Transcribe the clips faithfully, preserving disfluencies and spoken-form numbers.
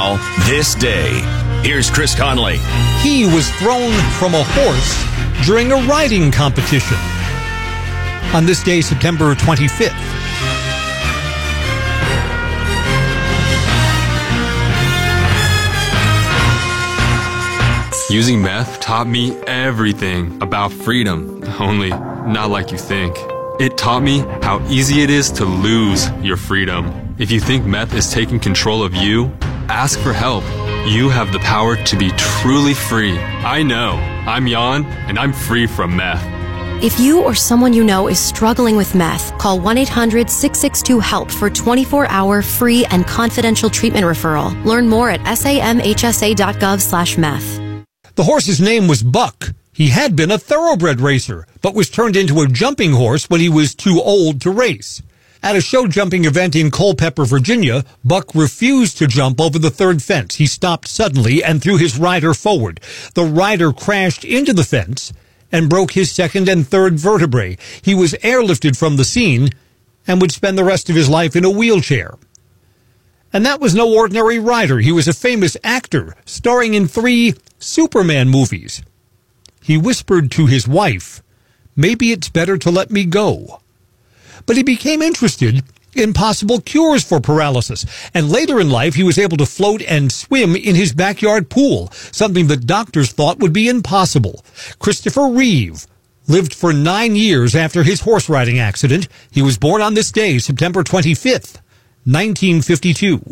This day, here's Chris Conley. He was thrown from a horse during a riding competition on this day, September twenty-fifth. Using meth taught me everything about freedom, only not like you think. It taught me how easy it is to lose your freedom. If you think meth is taking control of you, ask for help. You have the power to be truly free. I know. I'm Jan, and I'm free from meth. If you or someone you know is struggling with meth, call one eight hundred six six two HELP for twenty-four hour free and confidential treatment referral. Learn more at samhsa.gov slash meth. The horse's name was Buck. He had been a thoroughbred racer, but was turned into a jumping horse when he was too old to race. At a show jumping event in Culpeper, Virginia, Buck refused to jump over the third fence. He stopped suddenly and threw his rider forward. The rider crashed into the fence and broke his second and third vertebrae. He was airlifted from the scene and would spend the rest of his life in a wheelchair. And that was no ordinary rider. He was a famous actor, starring in three Superman movies. He whispered to his wife, "Maybe it's better to let me go." But he became interested in possible cures for paralysis, and later in life he was able to float and swim in his backyard pool, something that doctors thought would be impossible. Christopher Reeve lived for nine years after his horse riding accident. He was born on this day, September twenty-fifth, nineteen fifty-two.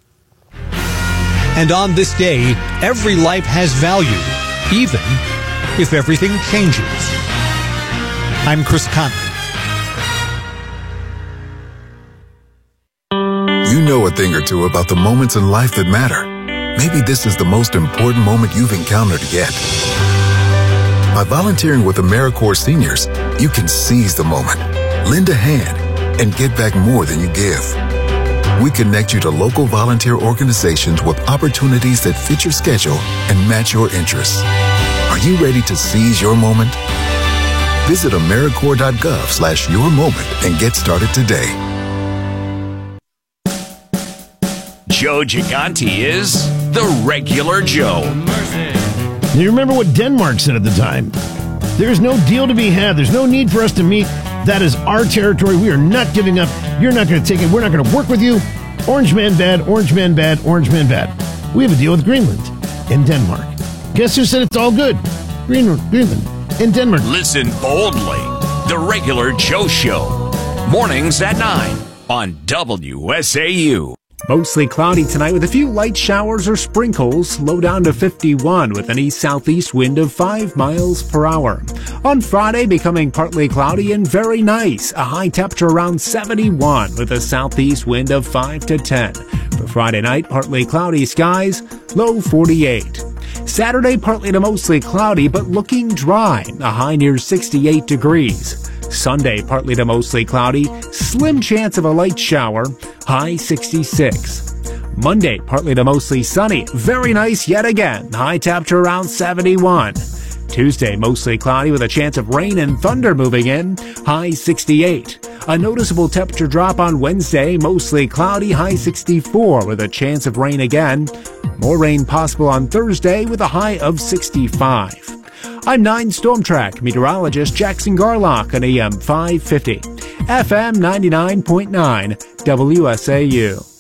And on this day, every life has value, even if everything changes. I'm Chris Conley. You know a thing or two about the moments in life that matter. Maybe this is the most important moment you've encountered yet. By volunteering with AmeriCorps Seniors, you can seize the moment, lend a hand, and get back more than you give. We connect you to local volunteer organizations with opportunities that fit your schedule and match your interests. Are you ready to seize your moment? Visit AmeriCorps.gov slash your moment and get started today. Joe Gigante is the regular Joe. Do you remember what Denmark said at the time? There's no deal to be had. There's no need for us to meet. That is our territory. We are not giving up. You're not going to take it. We're not going to work with you. Orange man bad, orange man bad, orange man bad. We have a deal with Greenland and Denmark. Guess who said it's all good? Greenland, Greenland and Denmark. Listen boldly. The regular Joe Show. Mornings at nine on W S A U. Mostly cloudy tonight with a few light showers or sprinkles, low down to fifty-one with an east-southeast wind of five miles per hour. On Friday, becoming partly cloudy and very nice, a high temperature around seventy-one with a southeast wind of five to ten. For Friday night, partly cloudy skies, low forty-eight. Saturday, partly to mostly cloudy but looking dry, a high near sixty-eight degrees. Sunday, partly to mostly cloudy, slim chance of a light shower, high sixty-six. Monday, partly to mostly sunny, very nice yet again, high temperature around seventy-one. Tuesday, mostly cloudy with a chance of rain and thunder moving in, high sixty-eight. A noticeable temperature drop on Wednesday, mostly cloudy, high sixty-four with a chance of rain again. More rain possible on Thursday with a high of sixty-five. I'm nine Storm Track meteorologist Jackson Garlock on A M five fifty, F M ninety-nine point nine, W S A U.